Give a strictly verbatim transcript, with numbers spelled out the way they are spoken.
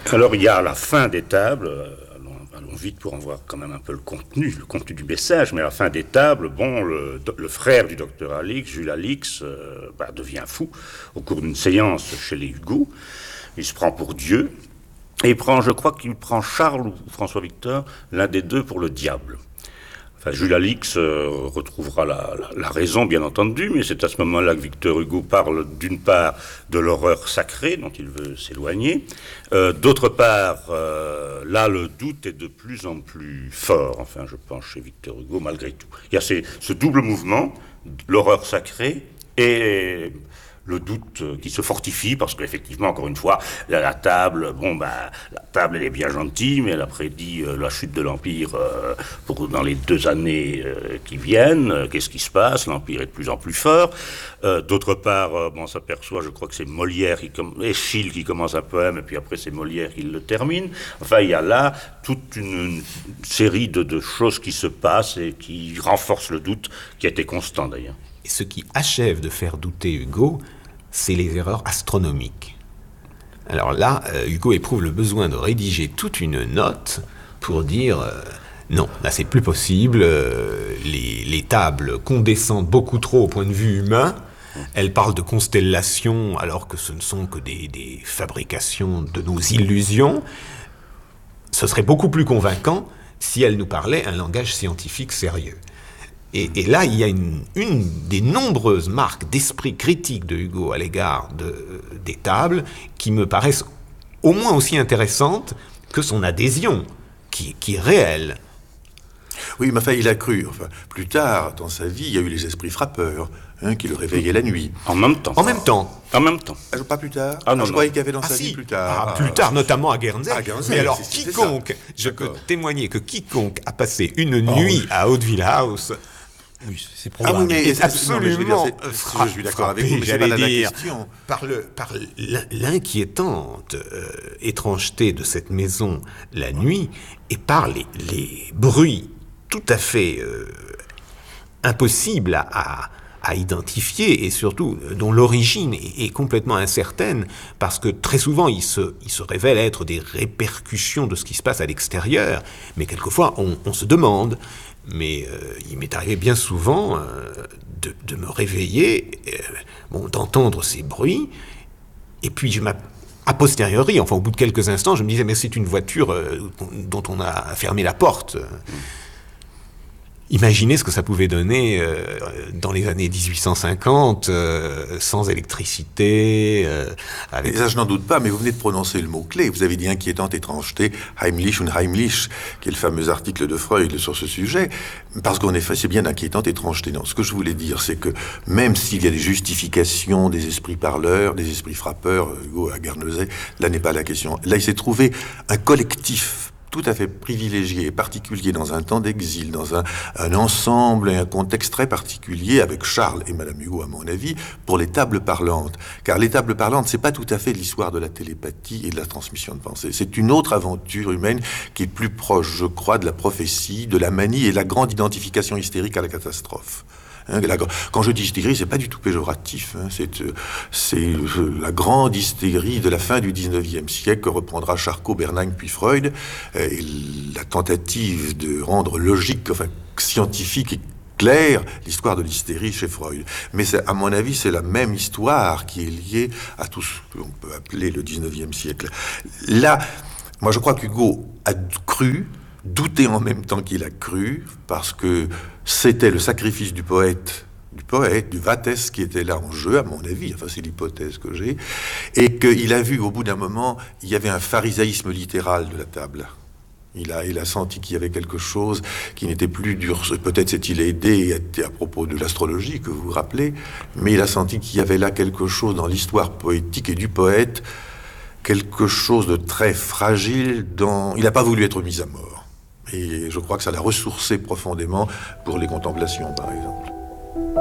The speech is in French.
Alors il y a la fin des tables, euh, allons, allons vite pour en voir quand même un peu le contenu, le contenu du message, mais à la fin des tables, bon, le, le frère du docteur Alix, Jules Alix, euh, bah, devient fou au cours d'une séance chez les Hugo. Il se prend pour Dieu, et il prend, je crois qu'il prend Charles ou François Victor, l'un des deux pour le diable. Enfin, Jules Alix euh, retrouvera la, la, la raison, bien entendu, mais c'est à ce moment-là que Victor Hugo parle d'une part de l'horreur sacrée dont il veut s'éloigner, euh, d'autre part, euh, là, le doute est de plus en plus fort, enfin, je pense, chez Victor Hugo, malgré tout. Il y a ces, ce double mouvement, l'horreur sacrée et le doute qui se fortifie, parce qu'effectivement, encore une fois, la, la table, bon, bah, la table, elle est bien gentille, mais elle a prédit euh, la chute de l'Empire euh, pour, dans les deux années euh, qui viennent. Euh, qu'est-ce qui se passe? L'Empire est de plus en plus fort. Euh, d'autre part, euh, bon, on s'aperçoit, je crois que c'est Molière qui com- Eschyle qui commence un poème, et puis après c'est Molière qui le termine. Enfin, il y a là toute une, une série de, de choses qui se passent et qui renforcent le doute, qui a été constant d'ailleurs. Et ce qui achève de faire douter Hugo, c'est les erreurs astronomiques. Alors là, euh, Hugo éprouve le besoin de rédiger toute une note pour dire euh, non, là c'est plus possible, euh, les, les tables condescendent beaucoup trop au point de vue humain, elles parlent de constellations alors que ce ne sont que des, des fabrications de nos illusions. Ce serait beaucoup plus convaincant si elles nous parlaient un langage scientifique sérieux. Et, et là, il y a une, une des nombreuses marques d'esprit critique de Hugo à l'égard de, des tables qui me paraissent au moins aussi intéressantes que son adhésion, qui, qui est réelle. Oui, mais enfin, il a cru. Enfin, plus tard, dans sa vie, il y a eu les esprits frappeurs, hein, qui le réveillaient la nuit. En même temps. En même temps. En même temps. Ah, pas plus tard. Ah non, ah, je non. croyais qu'il y avait dans Ah sa si. vie plus tard. Ah, plus tard, notamment à Guernsey. À Guernsey, Mais alors, c'est- c'était quiconque, ça. je peux D'accord. témoigner que quiconque a passé une nuit à Hauteville House, Oui, c'est Ah oui, probable. mais est c'est- non, mais je veux dire, absolument c'est- fra- je suis d'accord avec frappé, vous, mais c'est pas j'allais là la dire, question. par, le, par l'in- l'inquiétante euh, étrangeté de cette maison la nuit et par les, les bruits tout à fait euh, impossibles à, à, à identifier et surtout euh, dont l'origine est, est complètement incertaine parce que très souvent ils se, ils se révèlent être des répercussions de ce qui se passe à l'extérieur, mais quelquefois on, on se demande. Mais euh, il m'est arrivé bien souvent euh, de, de me réveiller, euh, bon, d'entendre ces bruits, et puis je m'a, a posteriori, enfin au bout de quelques instants, je me disais mais c'est une voiture euh, dont on a fermé la porte. Mmh. Imaginez ce que ça pouvait donner euh, dans les années dix-huit cent cinquante, euh, sans électricité. Euh, avec... Et ça, je n'en doute pas, mais vous venez de prononcer le mot-clé. Vous avez dit inquiétante étrangeté, Heimlich und Heimlich, qui est le fameux article de Freud sur ce sujet, parce qu'en effet, c'est bien inquiétante étrangeté. Non, ce que je voulais dire, c'est que même s'il y a des justifications des esprits parleurs, des esprits frappeurs, Hugo à Guernesey, là n'est pas la question. Là, il s'est trouvé un collectif tout à fait privilégié et particulier dans un temps d'exil, dans un, un ensemble et un contexte très particulier avec Charles et Madame Hugo, à mon avis, pour les tables parlantes. Car les tables parlantes, c'est pas tout à fait l'histoire de la télépathie et de la transmission de pensée. C'est une autre aventure humaine qui est plus proche, je crois, de la prophétie, de la manie et de la grande identification hystérique à la catastrophe. Hein, la, quand je dis hystérie, c'est pas du tout péjoratif. Hein, c'est, euh, c'est euh, la grande hystérie de la fin du dix-neuvième siècle que reprendra Charcot, Bernheim puis Freud. Euh, et la tentative de rendre logique, enfin scientifique et claire l'histoire de l'hystérie chez Freud. Mais c'est, à mon avis, c'est la même histoire qui est liée à tout ce qu'on peut appeler le dix-neuvième siècle. Là, moi je crois qu'Hugo a cru, douté en même temps qu'il a cru, parce que c'était le sacrifice du poète, du poète, du Vathès qui était là en jeu, à mon avis, enfin c'est l'hypothèse que j'ai, et qu'il a vu au bout d'un moment, il y avait un pharisaïsme littéral de la table. Il a, il a senti qu'il y avait quelque chose qui n'était plus dur. Peut-être s'est-il aidé à, à propos de l'astrologie que vous vous rappelez, mais il a senti qu'il y avait là quelque chose dans l'histoire poétique et du poète, quelque chose de très fragile dont il n'a pas voulu être mis à mort. Et je crois que ça l'a ressourcé profondément pour les contemplations, par exemple.